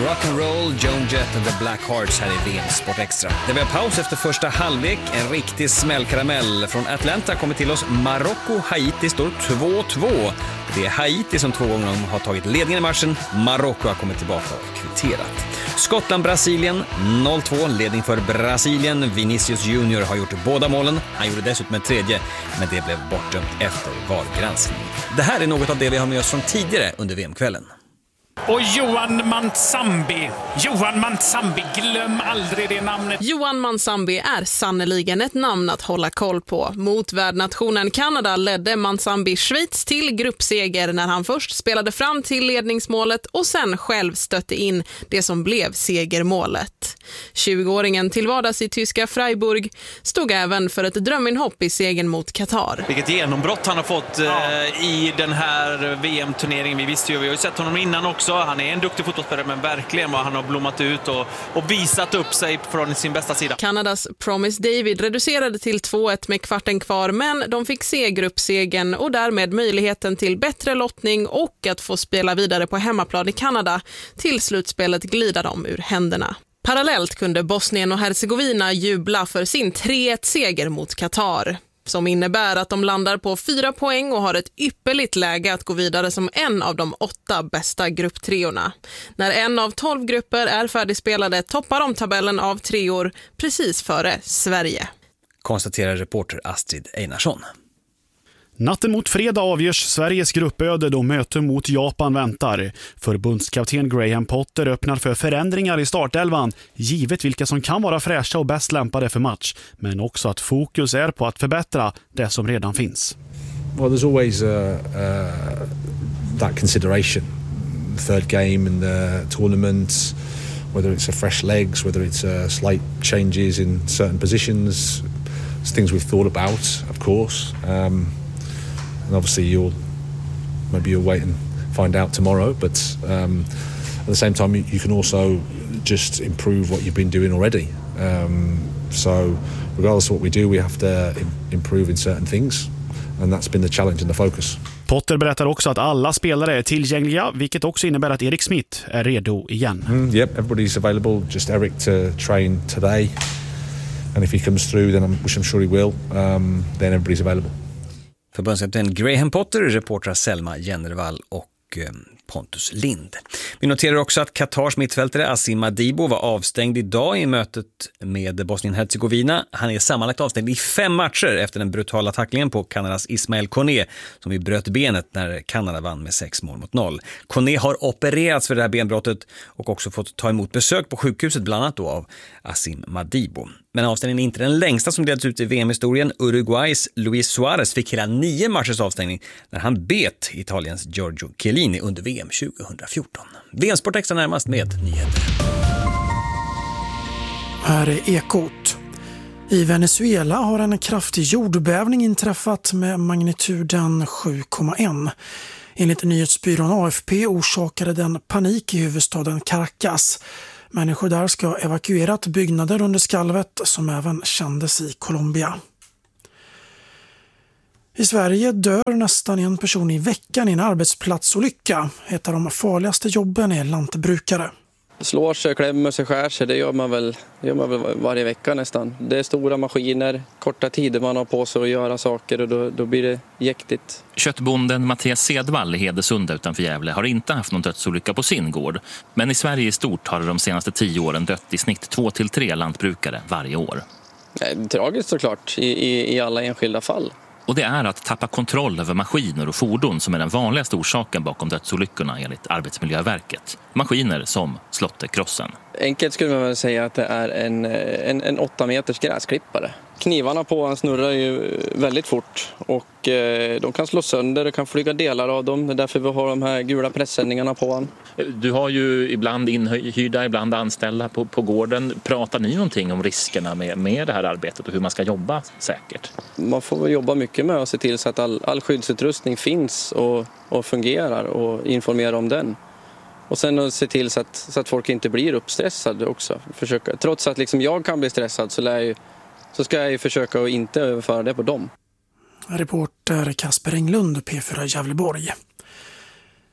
Rock'n'Roll, Joan Jett and the Black Hearts här i VM Sport Extra. Det var paus efter första halvlek. En riktig smällkaramell från Atlanta kommer till oss. Marocko-Haiti står 2-2. Det är Haiti som 2 gånger har tagit ledningen i matchen. Marocko har kommit tillbaka och kvitterat. Skottland-Brasilien 0-2, ledning för Brasilien. Vinicius Junior har gjort båda målen. Han gjorde dessutom en tredje, men det blev bortdömt efter VAR-granskning. Det här är något av det vi har med oss från tidigare under VM-kvällen. Och Johan Mansambi, glöm aldrig det namnet. Johan Mansambi är sannoliken ett namn att hålla koll på. Mot värdnationen Kanada ledde Mansambi Schweiz till gruppseger när han först spelade fram till ledningsmålet och sen själv stötte in det som blev segermålet. 20-åringen till vardags i tyska Freiburg stod även för ett dröminhopp i segern mot Qatar. Vilket genombrott han har fått i den här VM-turneringen. Vi har ju sett honom innan också. Han är en duktig fotbollsspelare, men verkligen vad han har blommat ut och visat upp sig från sin bästa sida. Kanadas Promise David reducerade till 2-1 med kvarten kvar, men de fick se gruppsegern och därmed möjligheten till bättre lottning och att få spela vidare på hemmaplan i Kanada. Till slutspelet glider de ur händerna. Parallellt kunde Bosnien och Herzegovina jubla för sin 3-1-seger mot Qatar, som innebär att de landar på 4 poäng och har ett ypperligt läge att gå vidare som en av de 8 bästa grupptreorna. När en av 12 grupper är färdigspelade toppar de tabellen av treor precis före Sverige. Konstaterar reporter Astrid Einarsson. Natten mot fredag avgörs Sveriges gruppöde då möte mot Japan väntar. Förbundskapten Graham Potter öppnar för förändringar i startelvan, givet vilka som kan vara fräscha och bäst lämpade för match, men också att fokus är på att förbättra det som redan finns. Well, there's always that consideration. Third game in the tournament, whether it's a fresh legs, whether it's slight changes in certain positions, it's things we've thought about, of course. And obviously you'll wait and find out tomorrow, but at the same time you can also just improve what you've been doing already. So regardless of what we do, we have to improve in certain things, and that's been the challenge and the focus. Potter berättar också att alla spelare är tillgängliga, vilket också innebär att Erik Smith är redo igen. Yep, everybody's available, just Eric to train today, and if he comes through then which I'm sure he will, then everybody's available. Förbundskapten Graham Potter, reportrar Selma Jennervall och Pontus Lind. Vi noterar också att Qatars mittfältare Asim Madibo var avstängd idag i mötet med Bosnien-Herzegovina. Han är sammanlagt avstängd i 5 matcher efter den brutala tacklingen på Kanadas Ismail Koné som bröt benet när Kanada vann med 6-0. Koné har opererats för det här benbrottet och också fått ta emot besök på sjukhuset bland annat då av Asim Madibo. Men avstängningen är inte den längsta som delats ut i VM-historien. Uruguays Luis Suarez fick hela 9 matchers avstängning när han bet Italiens Giorgio Chiellini under VM 2014. VM-sport extra närmast med nyheter. Här är Ekot. I Venezuela har en kraftig jordbävning inträffat med magnituden 7,1. Enligt nyhetsbyrån AFP orsakade den panik i huvudstaden Caracas. Människor där ska ha evakuerat byggnader under skalvet som även kändes i Colombia. I Sverige dör nästan en person i veckan i en arbetsplatsolycka. Ett av de farligaste jobben är lantbrukare. Slår sig, klämmer sig, skär sig, det gör man väl varje vecka nästan. Det är stora maskiner, korta tider man har på sig att göra saker och då blir det jäktigt. Köttbonden Mattias Sedvall i Hedesunda utanför Gävle har inte haft någon dödsolycka på sin gård. Men i Sverige i stort har det de senaste 10 åren dött i snitt 2-3 lantbrukare varje år. Tragiskt såklart i alla enskilda fall. Och det är att tappa kontroll över maskiner och fordon som är den vanligaste orsaken bakom dödsolyckorna enligt Arbetsmiljöverket. Maskiner som slåtterkrossen. Enkelt skulle man väl säga att det är en 8 meters gräsklippare. Knivarna på han snurrar ju väldigt fort och de kan slå sönder och kan flyga delar av dem. Det är därför vi har de här gula pressändningarna på han. Du har ju ibland inhyrda, ibland anställda på gården. Pratar ni någonting om riskerna med det här arbetet och hur man ska jobba säkert? Man får jobba mycket med att se till så att all skyddsutrustning finns och fungerar och informera om den. Och sen att se till så att folk inte blir uppstressade också. Försöka. Trots att liksom jag kan bli stressad så ska jag ju försöka att inte överföra det på dem. Reporter Kasper Englund, P4 Gävleborg.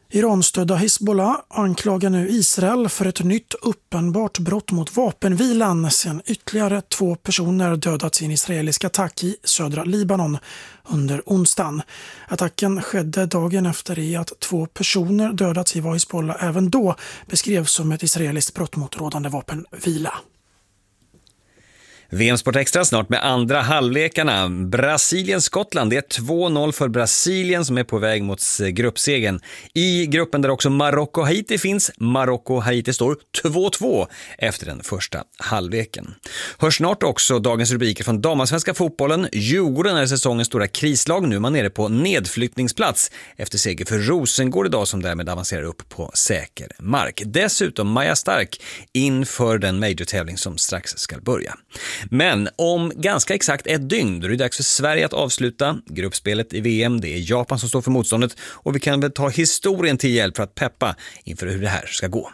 Iranstödda Hezbollah anklagar nu Israel för ett nytt uppenbart brott mot vapenvilan sedan ytterligare 2 personer dödats i en israelisk attack i södra Libanon under onsdagen. Attacken skedde dagen efter att 2 personer dödats i vad Hezbollah även då beskrevs som ett israeliskt brott mot rådande vapenvila. VM-sport extra snart med andra halvlekarna. Brasilien-Skottland, det är 2-0 för Brasilien som är på väg mot gruppsegen. I gruppen där också Marocko-Haiti finns. Marocko-Haiti står 2-2 efter den första halvleken. Hör snart också dagens rubriker från damallsvenska fotbollen. Djurgården är säsongens stora krislag. Nu är man nere på nedflyttningsplats efter seger för Rosengård idag som därmed avancerar upp på säker mark. Dessutom Maja Stark inför den major-tävling som strax ska börja. Men om ganska exakt ett dygn då är det dags för Sverige att avsluta gruppspelet i VM. Det är Japan som står för motståndet och vi kan väl ta historien till hjälp för att peppa inför hur det här ska gå.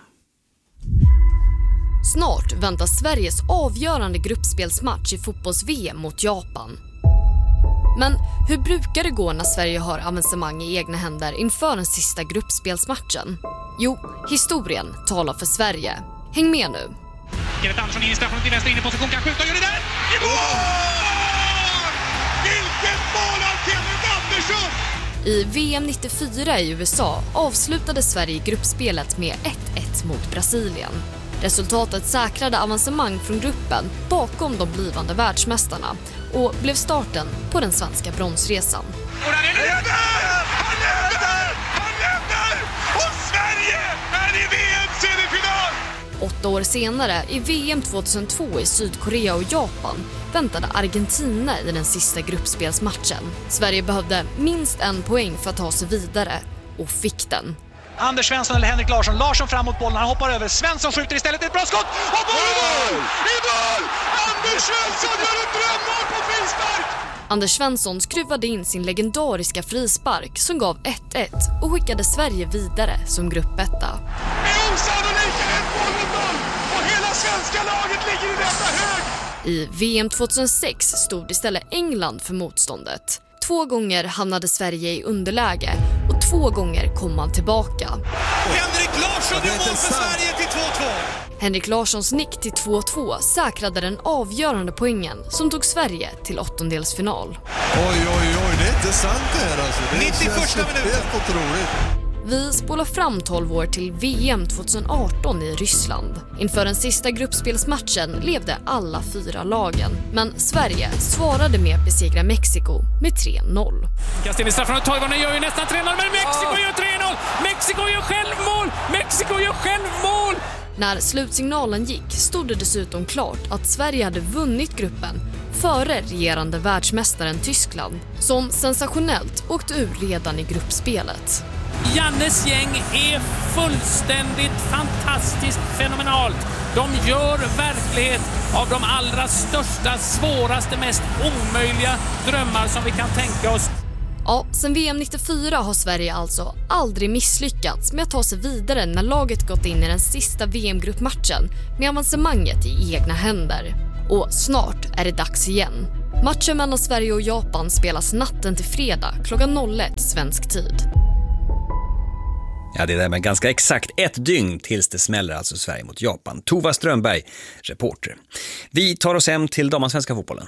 Snart väntas Sveriges avgörande gruppspelsmatch i fotbolls-VM mot Japan. Men hur brukar det gå när Sverige har avancemang i egna händer inför den sista gruppspelsmatchen? Jo, historien talar för Sverige. Häng med nu! Gerrit Andersson in i straffområdet i vänster inneposition, kan skjuta och gör det där! I mål! Vilket mål av Gerrit Andersson! I VM 94 i USA avslutade Sverige gruppspelet med 1-1 mot Brasilien. Resultatet säkrade avancemang från gruppen bakom de blivande världsmästarna och blev starten på den svenska bronsresan. Och han lever! Han lever! Han lever! Och Sverige är i VM-semifinal! 8 år senare, i VM 2002 i Sydkorea och Japan, väntade Argentina i den sista gruppspelsmatchen. Sverige behövde minst 1 poäng för att ta sig vidare, och fick den. Anders Svensson eller Henrik Larsson. Larsson fram mot bollen, han hoppar över. Svensson skjuter istället, ett bra skott! Och mål! I mål! Anders Svensson gör ett drömmål på frispark! Anders Svensson skruvade in sin legendariska frispark som gav 1-1 och skickade Sverige vidare som gruppetta. Det är osannolikt, 1-0 och hela svenska laget ligger i detta hög! I VM 2006 stod istället England för motståndet. 2 gånger hamnade Sverige i underläge och 2 gånger kom man tillbaka. Henrik Larsson gör mål för Sverige till 2-2! Henrik Larssons nick till 2-2 säkrade den avgörande poängen som tog Sverige till åttondelsfinal. Oj, det är inte sant det här alltså. Det 91 minuten. Helt otroligt. Vi spolar fram 12 år till VM 2018 i Ryssland. Inför den sista gruppspelsmatchen levde alla 4 lagen. Men Sverige svarade med att besegra Mexiko med 3-0. Kastin i straffområdet, Toivonen gör ju nästan 3-0, men Mexiko gör 3-0! Mexiko gör självmål! Mexiko gör självmål! När slutsignalen gick stod det dessutom klart att Sverige hade vunnit gruppen före regerande världsmästaren Tyskland, som sensationellt åkte ur redan i gruppspelet. Jannes gäng är fullständigt fantastiskt fenomenalt. De gör verklighet av de allra största, svåraste, mest omöjliga drömmar som vi kan tänka oss. Ja, sen VM 94 har Sverige alltså aldrig misslyckats med att ta sig vidare när laget gått in i den sista VM-gruppmatchen med avancemanget i egna händer. Och snart är det dags igen. Matchen mellan Sverige och Japan spelas natten till fredag klockan 01 svensk tid. Ja, det är där med ganska exakt 1 dygn tills det smäller, alltså Sverige mot Japan. Tova Strömberg, reporter. Vi tar oss hem till damallsvenska fotbollen.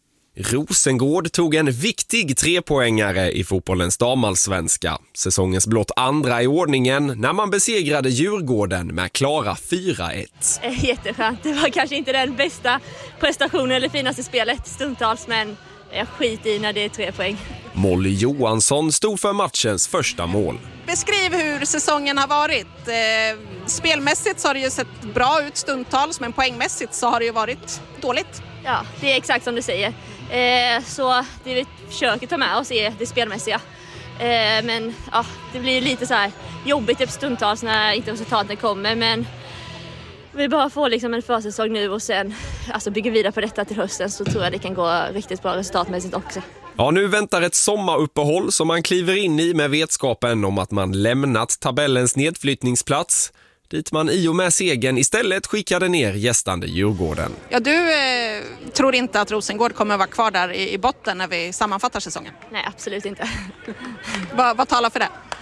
Rosengård tog en viktig 3-poängare i fotbollens damallsvenska. Säsongens blott andra i ordningen när man besegrade Djurgården med klara 4-1. Jätteskönt. Det var kanske inte den bästa prestationen eller finaste spelet stundtals, men jag skiter i när det är 3 poäng. Molly Johansson stod för matchens första mål. Beskriv hur säsongen har varit. Spelmässigt så har det ju sett bra ut stundtals, men poängmässigt så har det ju varit dåligt. Ja, det är exakt som du säger. Så det vi försöker ta med oss är det spelmässiga. Men ja, det blir lite så här jobbigt stundtals när inte resultaten kommer. Men vi bara får liksom en försäsong nu och sen bygger vidare på detta till hösten, så tror jag det kan gå riktigt bra resultatmässigt också. Ja, nu väntar ett sommaruppehåll som man kliver in i med vetskapen om att man lämnat tabellens nedflyttningsplats, dit man i och med segern istället skickade ner gästande Djurgården. Ja, du tror inte att Rosengård kommer vara kvar där i botten när vi sammanfattar säsongen? Nej, absolut inte. Vad talar för det?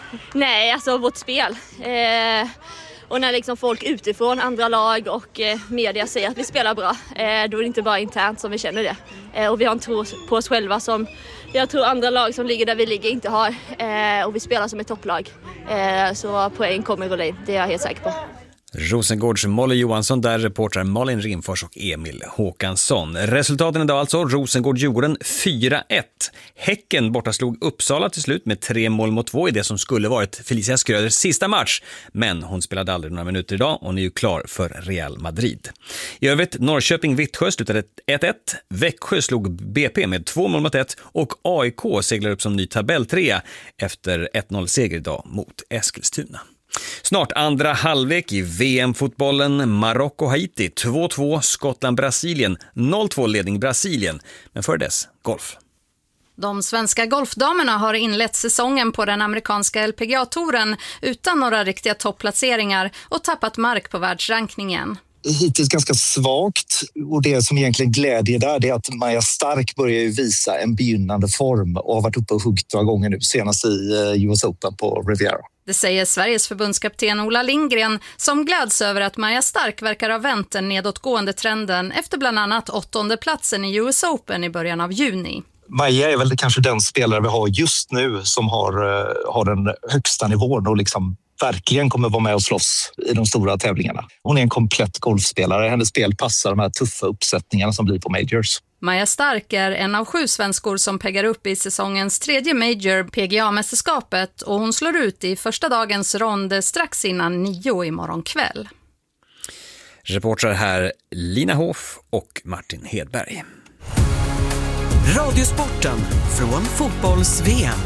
Nej, alltså vårt spel. Och när liksom folk utifrån, andra lag och media säger att vi spelar bra, då är det inte bara internt som vi känner det. Och vi har en tro på oss själva som jag tror andra lag som ligger där vi ligger inte har. Och vi spelar som ett topplag. Så poäng kommer rulla in, det är jag helt säker på. Rosengårds Molly Johansson, där reportrar Malin Rimfors och Emil Håkansson. Resultaten idag alltså: Rosengård-Djurgården 4-1. Häcken bortaslog Uppsala till slut med 3-2 i det som skulle varit Felicia Skröders sista match. Men hon spelade aldrig några minuter idag och är ju klar för Real Madrid. I övrigt, Norrköping-Vittsjö slutade 1-1. Växjö slog BP med 2-1 och AIK seglar upp som ny tabelltrea efter 1-0-seger idag mot Eskilstuna. Snart andra halvlek i VM-fotbollen. Marocko-Haiti 2-2, Skottland-Brasilien 0-2 ledning Brasilien. Men för dess golf. De svenska golfdamerna har inlett säsongen på den amerikanska LPGA-touren utan några riktiga topplaceringar och tappat mark på världsrankningen. Hittills ganska svagt, och det som egentligen glädjer där är att Maja Stark börjar ju visa en begynnande form och har varit uppe och huggt några gånger nu, senast i US Open på Riviera. Det säger Sveriges förbundskapten Ola Lindgren, som gläds över att Maja Stark verkar ha vänt den nedåtgående trenden efter bland annat 8:e platsen i US Open i början av juni. Maja är väl kanske den spelare vi har just nu som har den högsta nivån och liksom verkligen kommer vara med och slåss i de stora tävlingarna. Hon är en komplett golfspelare. Hennes spel passar de här tuffa uppsättningarna som blir på majors. Maja Stark är en av 7 svenskor som peggar upp i säsongens 3:e major, PGA-mästerskapet, och hon slår ut i första dagens rond strax innan 9 imorgon kväll. Reportrar här Lina Hoff och Martin Hedberg. Radiosporten från fotbolls-VM.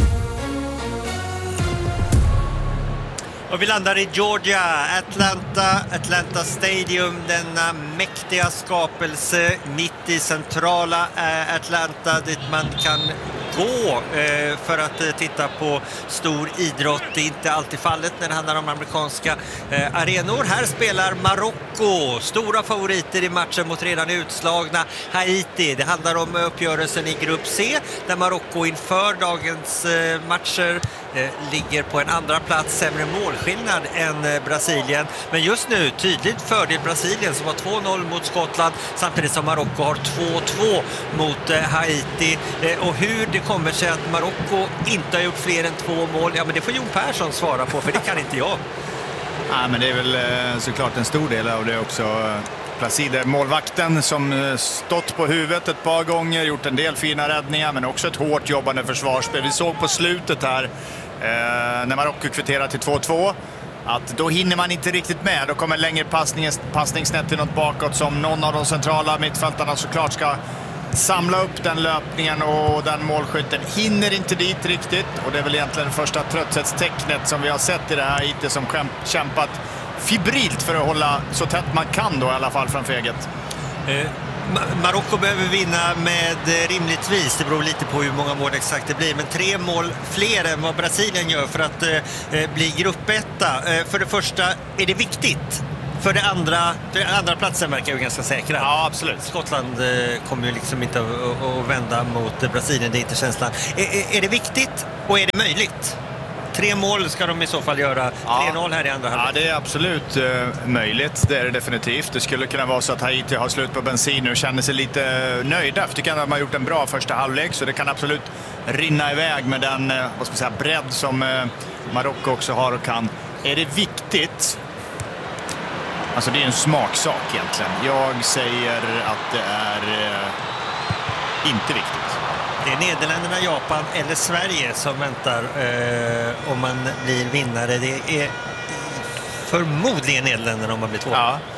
Och vi landar i Georgia, Atlanta Stadium, denna mäktiga skapelse mitt i centrala Atlanta, dit man kan gå för att titta på stor idrott. Det är inte alltid fallet när det handlar om amerikanska arenor. Här spelar Marocko, stora favoriter i matchen mot redan utslagna Haiti. Det handlar om uppgörelsen i grupp C, där Marocko inför dagens matcher ligger på en andra plats, sämre målskillnad än Brasilien. Men just nu tydligt fördel Brasilien, som har 2-0 mot Skottland, samtidigt som Marocko har 2-2 mot Haiti. Och hur det kommer sig att Marocko inte har gjort fler än 2 mål, ja men det får Jon Persson svara på, för det kan inte jag. Ja, men det är väl såklart en stor del av det också. Placide, målvakten, som stått på huvudet ett par gånger, gjort en del fina räddningar, men också ett hårt jobbande försvarsspel. Vi såg på slutet här när Marocko kvitterar till 2-2 att då hinner man inte riktigt med. Då kommer längre passningsnät till något bakåt som någon av de centrala mittfältarna såklart ska samla upp den löpningen, och den målskytten hinner inte dit riktigt. Och det är väl egentligen det första trötthetstecknet som vi har sett i det här IT, som kämpat fibrilt för att hålla så tätt man kan då i alla fall framför eget. Marocko behöver vinna med rimligtvis, det beror lite på hur många mål exakt det blir, men 3 mål fler än vad Brasilien gör för att bli gruppetta. För det första är det viktigt. För det andra platsen verkar ju ganska säkra. Ja, absolut. Skottland kommer ju liksom inte att vända mot Brasilien, det är inte känslan. Är det viktigt och är det möjligt? 3 mål ska de i så fall göra. 3-0 här i andra halvlek. Ja, det är absolut möjligt. Det är det definitivt. Det skulle kunna vara så att Haiti har slut på bensin och känner sig lite nöjda. Jag tycker att de har gjort en bra första halvlek, så det kan absolut rinna iväg med den vad ska man säga, bredd som Marocko också har och kan. Är det viktigt? Alltså det är en smaksak egentligen. Jag säger att det är inte viktigt. Det är Nederländerna, Japan eller Sverige som väntar om man blir vinnare. Det är förmodligen Nederländerna om man blir 2.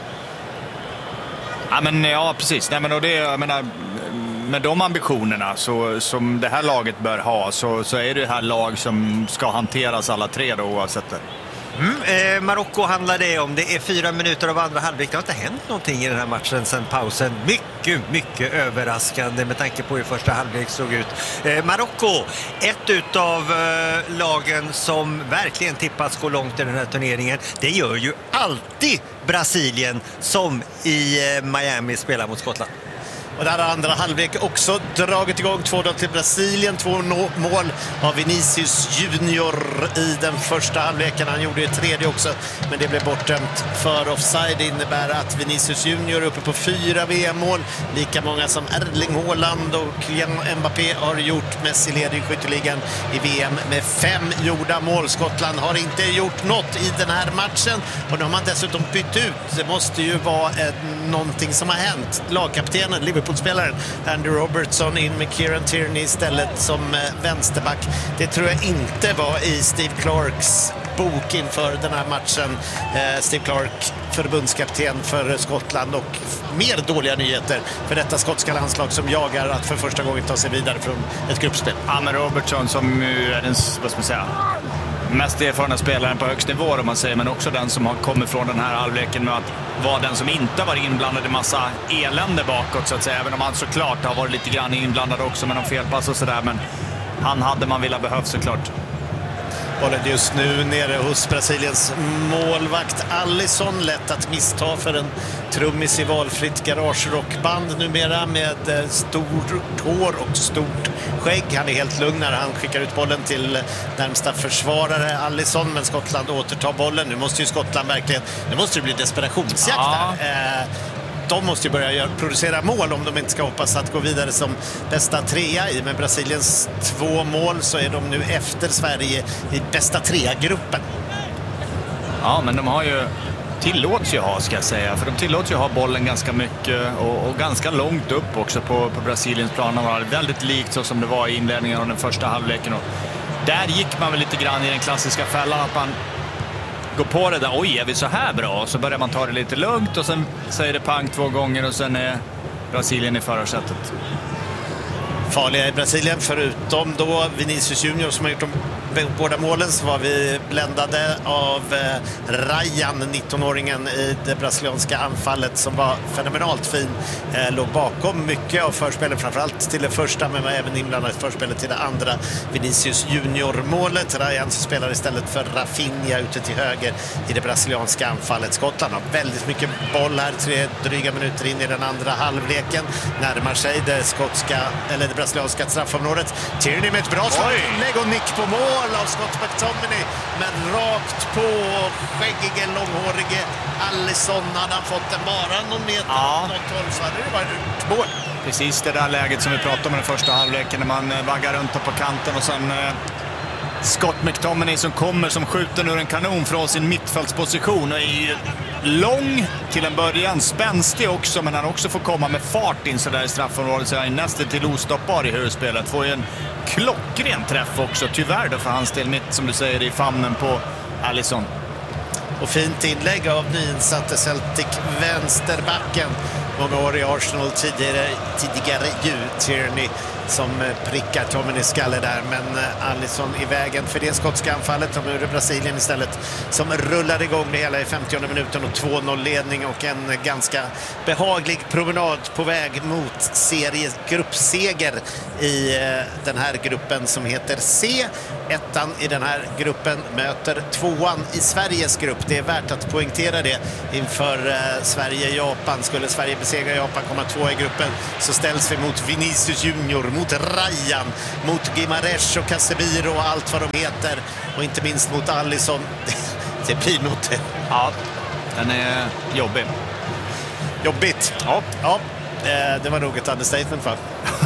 Ja, precis. Nej, men och det, jag menar, med de ambitionerna som det här laget bör ha, så är det här lag som ska hanteras alla 3 då, oavsett det. Marocko handlar det om. Det är 4 minuter av andra halvlek. Det har inte hänt någonting i den här matchen sedan pausen. Mycket överraskande med tanke på hur första halvlek såg ut. Marocko, ett utav lagen som verkligen tippas gå långt i den här turneringen. Det gör ju alltid Brasilien, som i Miami spelar mot Skottland. Och där har andra halvlek också dragit igång. 2-0 till Brasilien. 2 mål av Vinicius Junior i den första halvleken. Han gjorde ju tredje också, men det blev bortdömt för offside. Det innebär att Vinicius Junior är uppe på 4 VM-mål. Lika många som Erling Haaland och Kylian Mbappé har gjort. Messi leder i skytteligan i VM med 5 gjorda mål. Skottland har inte gjort något i den här matchen. Och nu har man dessutom bytt ut. Det måste ju vara någonting som har hänt. Lagkaptenen, Liverpool-spelaren Andy Robertson in med Kieran Tierney istället som vänsterback. Det tror jag inte var i Steve Clarks bok inför den här matchen. Steve Clark, förbundskapten för Skottland, och mer dåliga nyheter för detta skotska landslag som jagar att för första gången ta sig vidare från ett gruppspel. Ja, men Robertson som är den, vad ska man säga, mest erfarna spelaren på högst nivå om man säger, men också den som har kommit från den här halvleken med att vara den som inte var inblandad i massa elände bakåt så att säga, även om han såklart har varit lite grann inblandad också med någon felpass och sådär, men han hade man velat behövt såklart. Bollen just nu nere hos Brasiliens målvakt Alisson. Lätt att missta för en trummis i valfritt garagerockband numera med stort hår och stort skägg. Han är helt lugn när han skickar ut bollen till närmsta försvarare Alisson, men Skottland återtar bollen. Nu måste ju Skottland verkligen, nu måste det bli desperationsjakt där. De måste ju börja producera mål om de inte ska hoppas att gå vidare som bästa trea. I med Brasiliens 2 mål så är de nu efter Sverige i bästa trea-gruppen. Ja, men de har ju tillåts ju ha, ska jag säga, för de tillåts ju ha bollen ganska mycket och ganska långt upp också på Brasiliens plan. Det var väldigt likt så som det var i inledningen av den första halvleken, och där gick man väl lite grann i den klassiska fällan att man går på det där, oj, är vi så här bra? Så börjar man ta det lite lugnt och sen säger det pang 2 gånger och sen är Brasilien i förarsättet. Farliga i Brasilien, förutom då Vinicius Junior som har gjort de båda målen, så var vi bländade av Ryan, 19-åringen i det brasilianska anfallet som var fenomenalt fin. Låg bakom mycket av förspelet, framförallt till det första, men var även inblandad i förspelet till det andra Vinicius Junior-målet. Ryan som spelar istället för Rafinha ute till höger i det brasilianska anfallet. Skottland har väldigt mycket boll här, 3 dryga minuter in i den andra halvleken. Närmar sig det brasilianska straffområdet. Tierney med ett bra inlägg och nick på mål av Scott McTominay, men rakt på skäggige, långhårige Alisson. Hade han fått den bara någon meter något håll så hade det varit mål. Precis det där läget som vi pratade om i den första halvleken när man vaggar runt på kanten och sen Scott McTominay som kommer som skjuter ur en kanon från sin mittfältsposition och är ju lång till en början, spänstig också, men han också får komma med fart in så där i straffområdet, så är han nästan till ostoppbar i huvudspelet. Får ju en klockren träff också, tyvärr då för hans del, mitt som du säger i famnen på Alisson. Och fint inlägg av nyinsatte Celtic vänsterbacken. Många år i Arsenal tidigare ju Tierney som prickar Tommen i skalle där, men Alisson i vägen för det skotska anfallet. Och nu är det Brasilien istället som rullar igång det hela i 50:e minuten och 2-0-ledning och en ganska behaglig promenad på väg mot gruppseger i den här gruppen som heter C. Ettan i den här gruppen möter 2:an i Sveriges grupp. Det är värt att poängtera det inför Sverige-Japan. Skulle Sverige besegra Japan, komma 2 i gruppen, så ställs vi mot Vinicius Junior, mot Ryan, mot Guimaraes och Casemiro och allt vad de heter, och inte minst mot Alisson. Det blir något. Ja, den är jobbig. Jobbigt. Ja, det var nog ett understatement för.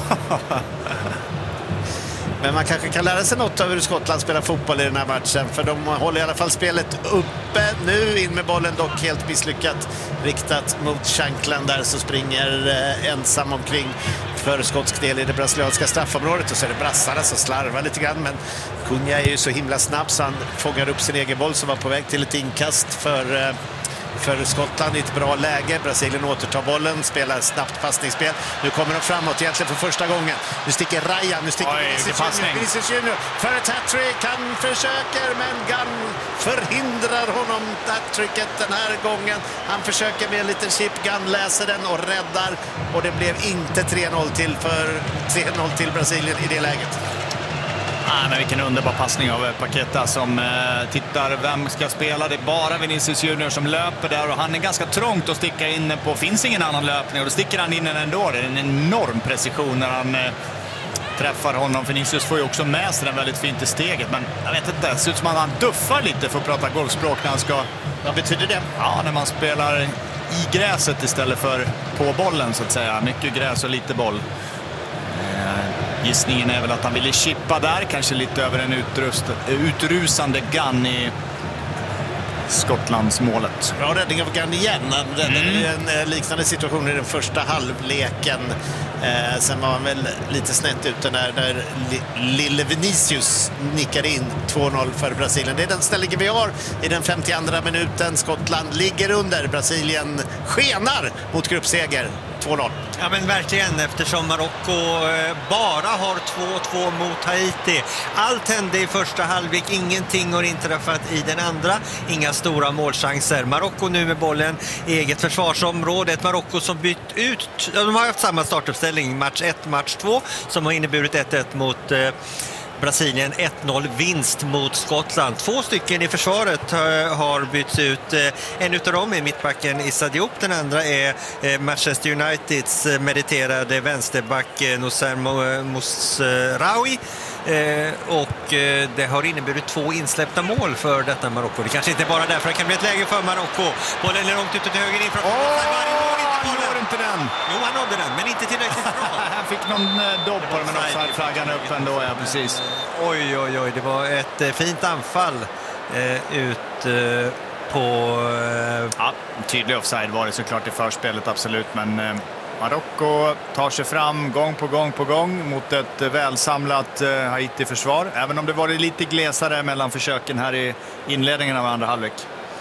Men man kanske kan lära sig något av hur Skottland spelar fotboll i den här matchen, för de håller i alla fall spelet uppe nu. In med bollen, dock helt misslyckat, riktat mot Shankland där, så springer ensam omkring för skotsk del i det brasilianska straffområdet, och så är det brassarna som slarvar lite grann, men Cunha är ju så himla snabb så han fångar upp sin egen boll som var på väg till ett inkast för Skottland i ett bra läge. Brasilien återtar bollen, spelar snabbt passningsspel. Nu kommer de framåt egentligen för första gången. Nu sticker Ryan, nu sticker Vinicius Junior för ett hattrick. Han försöker, men Gunn förhindrar honom hattricket den här gången. Han försöker med en liten chip, Gunn läser den och räddar. Och det blev inte 3-0 till Brasilien i det läget. Men vilken underbar passning av Paqueta som tittar vem ska spela. Det är bara Vinicius Junior som löper där och han är ganska trångt att sticka in på. Finns ingen annan löpning och då sticker han in den ändå. Det är en enorm precision när han träffar honom. Vinicius får ju också med sig den väldigt fint i steget, men jag vet inte, det ser ut som att han duffar lite för att prata golfspråk när han ska... Vad betyder det? Ja, när man spelar i gräset istället för på bollen så att säga. Mycket gräs och lite boll. Gissningen är väl att han ville chippa där, kanske lite över en utrusande Gunn i Skottlands målet. Bra räddning av Gunn igen. Det är en liknande situation i den första halvleken. Sen var han väl lite snett ute när lille Vinicius nickade in 2-0 för Brasilien. Det är den ställningen vi har i den 52:a minuten. Skottland ligger under. Brasilien skenar mot gruppseger. 2-0. Ja, men verkligen, eftersom Marocko bara har 2-2 mot Haiti. Allt hände i första halvlek, ingenting har inträffat i den andra. Inga stora målchanser. Marocko nu med bollen i eget försvarsområde. Ett Marocko som bytt ut, de har haft samma startuppställning, match 1, match 2, som har inneburit 1-1 mot Brasilien, 1-0 vinst mot Skottland. 2 stycken i försvaret har bytts ut. En utav dem är mittbacken Issa Diop. Den andra är Manchester Uniteds meriterade vänsterback Noussair Mousraoui. Och det har inneburit 2 insläppta mål för detta Marocko. Det kanske inte bara därför det kan bli ett läge för Marocko. Bollen är långt ute till höger in från inte den. Jo, han nådde den, men inte tillräckligt bra. Han fick någon dobb på den, men offside-flaggan upp ändå, ja, precis. Oj, det var ett fint anfall ut på... Ja, tydlig offside var det såklart i förspelet, absolut, men Marocko tar sig fram gång på gång mot ett välsamlat Haiti-försvar, även om det var lite glesare mellan försöken här i inledningen av andra halvlek.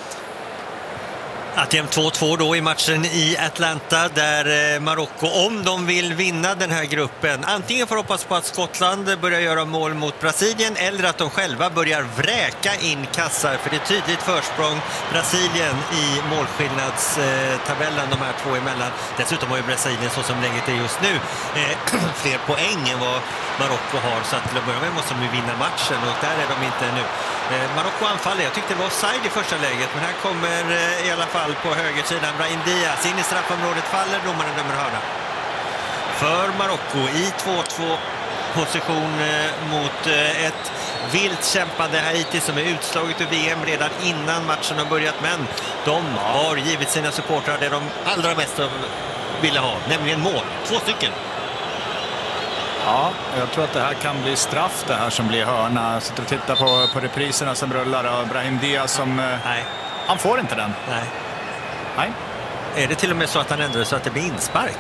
Att 2-2 då i matchen i Atlanta där Marocko, om de vill vinna den här gruppen, antingen får hoppas på att Skottland börjar göra mål mot Brasilien eller att de själva börjar vräka in kassar, för det är tydligt försprång Brasilien i målskillnadstabellen de här två emellan. Dessutom har ju Brasilien, så som läget är just nu, fler poäng än vad Marocko har, så att till att börja med måste de vinna matchen och där är de inte nu. Marocko anfaller, jag tyckte det var offside i första läget, men här kommer i alla fall på högersidan Brahim Diaz in i straffområdet, faller, domaren dömer hörna för Marocko i 2-2 position mot ett vilt kämpande Haiti som är utslaget ur VM redan innan matchen har börjat, men de har givit sina supportrar det de allra mest ville ha, nämligen mål, 2 stycken. Ja, jag tror att det här kan bli straff, det här som blir hörna. Jag sitter och tittar på repriserna som rullar och Brahim Diaz som... Nej. Han får inte den. Nej. Är det till och med så att han ändrar så att det blir inspark?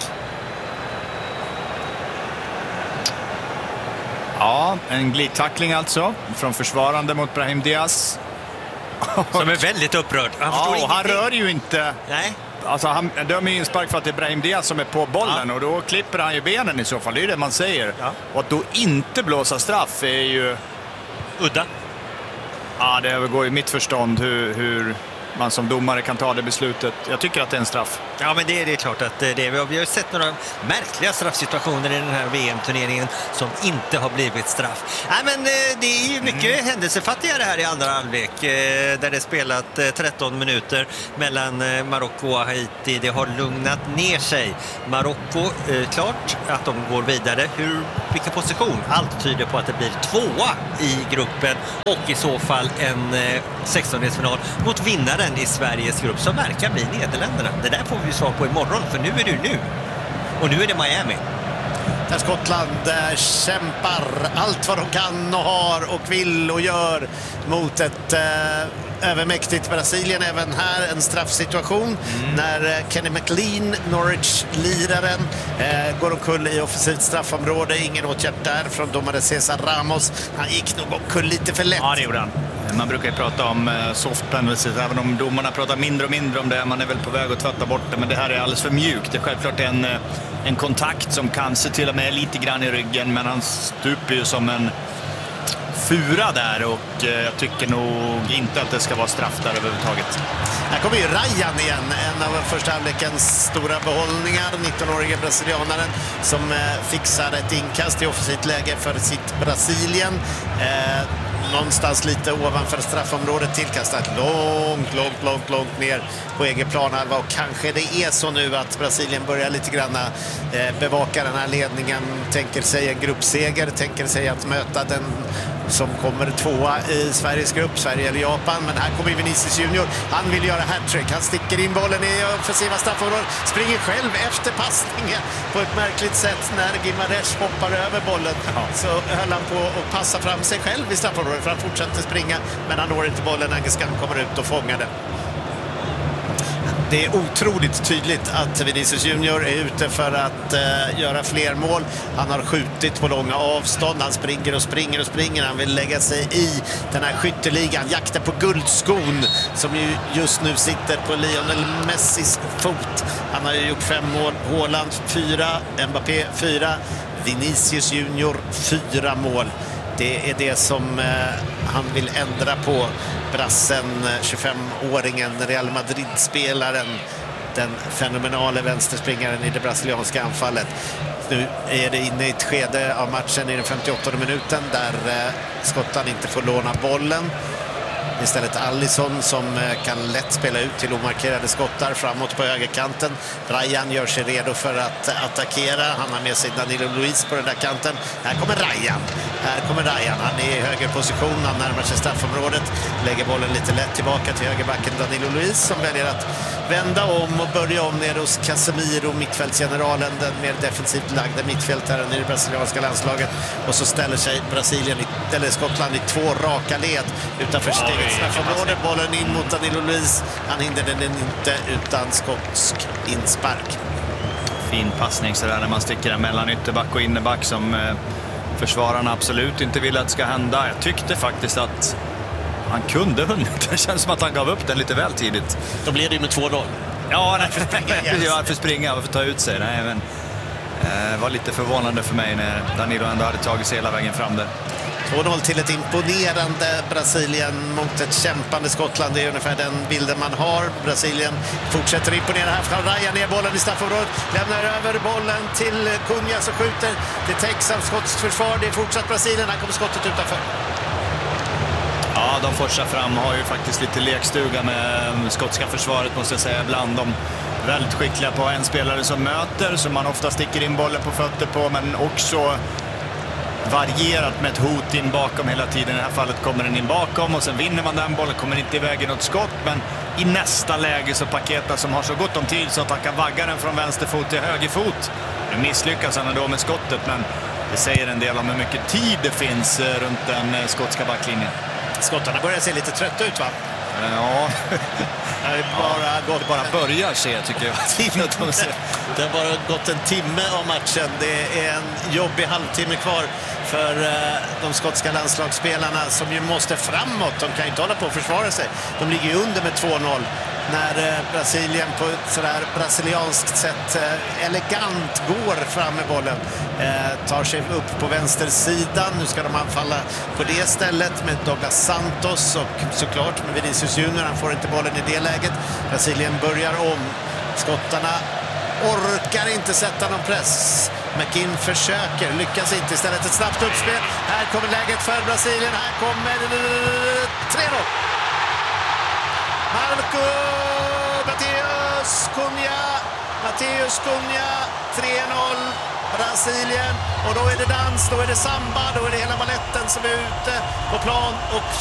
Ja, en glidtackling alltså från försvarande mot Brahim Diaz. Som är väldigt upprörd. Han rör ju inte... Nej. Alltså han dömer inspark för att det är Brahim Diaz som är på bollen, och då klipper han ju benen i så fall. Det är det man säger. Och att då inte blåsa straff är ju... udda. Ja, det övergår ju mitt förstånd hur man som domare kan ta det beslutet. Jag tycker att det är en straff. Ja, men det är klart att det är. Vi har sett några märkliga straffsituationer i den här VM-turneringen som inte har blivit straff. Nej, men det är ju mycket händelsefattigare här i andra halvlek där det spelat 13 minuter mellan Marocko och Haiti. Det har lugnat ner sig. Marocko, klart att de går vidare. Vilken position? Allt tyder på att det blir 2:a i gruppen och i så fall en 16-delsfinal mot vinnaren i Sveriges grupp som verkar bli Nederländerna. Det där får vi svar på imorgon, för nu är det nu. Och nu är det Miami. Där Skottland kämpar allt vad de kan och har och vill och gör mot ett övermäktigt Brasilien. Även här en straffsituation när Kenny McLean, Norwich-liraren, går omkull i offensivt straffområde. Ingen åtgärd där från domare Cesar Ramos. Han gick nog omkull lite för lätt. Ja, det gjorde han. Man brukar ju prata om soft penalties, även om domarna pratar mindre och mindre om det. Man är väl på väg att tvätta bort det, men det här är alldeles för mjukt. Det är självklart en kontakt som kanske till och med är lite grann i ryggen, men han stuper ju som en fura där och jag tycker nog inte att det ska vara straff där överhuvudtaget. Här kommer ju Rayan igen, en av första halvlekens stora behållningar. 19-årige brasilianaren som fixar ett inkast i offensivt läge för sitt Brasilien. Någonstans lite ovanför straffområdet tillkastat långt ner på egen planhalva, och kanske det är så nu att Brasilien börjar lite grann bevaka den här ledningen, tänker sig en gruppseger, tänker sig att möta den som kommer tvåa i Sveriges grupp, Sverige eller Japan. Men här kommer Vinicius Junior, han vill göra hattrick, han sticker in bollen i offensiva straffområdet, springer själv efter passningen på ett märkligt sätt. När Guimaraes hoppar över bollen så höll han på att passa fram sig själv i straffområdet, för han fortsätter springa, men han når inte bollen. Angeskan kommer ut och fångar den. Det är otroligt tydligt att Vinicius Junior är ute för att göra fler mål. Han har skjutit på långa avstånd. Han springer. Han vill lägga sig i den här skytteligan. Jakten på guldskon som ju just nu sitter på Lionel Messis fot. Han har ju gjort 5 mål. Haaland 4, Mbappé 4, Vinicius Junior 4 mål. Det är det som han vill ändra på. Brassen, 25-åringen, Real Madrid-spelaren, den fenomenala vänsterspringaren i det brasilianska anfallet. Nu är det inne i ett skede av matchen i den 58:e minuten där skottan inte får låna bollen. Istället Alisson som kan lätt spela ut till omarkerade skottar framåt på högerkanten. Rayan gör sig redo för att attackera. Han har med sig Danilo Luiz på den där kanten. Här kommer Rayan. Han är i höger position. Han närmar sig straffområdet. Lägger bollen lite lätt tillbaka till högerbacken Danilo Luiz som väljer att vända om och börja om ner hos Casemiro, mittfältsgeneralen, den mer defensivt lagda mittfältaren i det brasilianska landslaget. Och så ställer sig Skottland i 2 raka led utanför sitt eget straffområde. Bollen in mot Danilo Luiz. Han hindrade den inte utan skotsk inspark. Fin passning sådär när man sticker den mellan ytterback och innerback som försvararna absolut inte vill att ska hända. Jag tyckte faktiskt att han kunde hunnit. Det känns som att han gav upp den lite väl tidigt. Då blev det ju med 2-0. Ja, nej, för springa, för ta ut sig. Nej, men var lite förvånande för mig när Danilo ändå hade tagit sig hela vägen fram där. 2-0 till ett imponerande Brasilien mot ett kämpande Skottland. Det är ungefär den bilden man har. Brasilien fortsätter imponera här. Från Rayan ner bollen i straffområdet. Lämnar över bollen till Cunha som skjuter. Det täcks av skotskt försvar. Det är fortsatt Brasilien. Här kommer skottet utanför. Ja, de forsar fram har ju faktiskt lite lekstuga med skotska försvaret måste jag säga. Bland de väldigt skickliga på en spelare som möter, som man ofta sticker in bollen på fötter på, men också varierat med ett hot in bakom hela tiden. I det här fallet kommer den in bakom och sen vinner man den bollen, kommer inte iväg i något skott, men i nästa läge så Paqueta som har så gott om tid så att han kan vagga den från vänster fot till höger fot. Nu misslyckas han då med skottet, men det säger en del om hur mycket tid det finns runt den skotska backlinjen. Skottarna börjar se lite trött ut, va? Ja, det bara börjar se tycker jag. Det har bara gått en timme av matchen. Det är en jobbig halvtimme kvar för de skotska landslagsspelarna som ju måste framåt. De kan ju inte hålla på att försvara sig. De ligger ju under med 2-0 när Brasilien på ett sådär brasilianskt sätt elegant går fram med bollen. Tar sig upp på vänstersidan. Nu ska de anfalla på det stället med Douglas Santos och såklart med Vinicius Junior. Han får inte bollen i det läget. Brasilien börjar om. Skottarna orkar inte sätta någon press. McKinn försöker, lyckas inte. Istället ett snabbt uppspel. Här kommer läget för Brasilien. Här kommer 3-0. Matheus Cunha 3-0 Brasilien, och då är det dans, då är det samba, då är det hela balletten som är ute på plan och